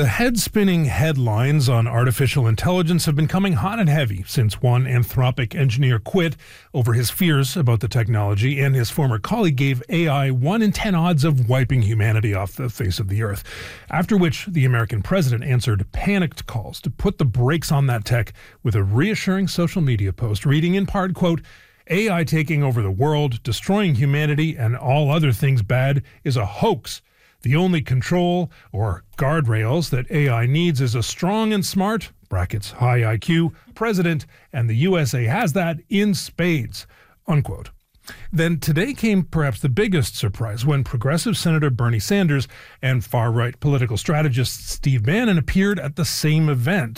The head-spinning headlines on artificial intelligence have been coming hot and heavy since one Anthropic engineer quit over his fears about the technology, and his former colleague gave AI 1 in 10 odds of wiping humanity off the face of the earth. After which, the American president answered panicked calls to put the brakes on that tech with a reassuring social media post reading in part, quote, "AI taking over the world, destroying humanity, and all other things bad is a hoax. The only control or guardrails that AI needs is a strong and smart (brackets high IQ) president, and the USA has that in spades," unquote. Then today came perhaps the biggest surprise when progressive Senator Bernie Sanders and far-right political strategist Steve Bannon appeared at the same event.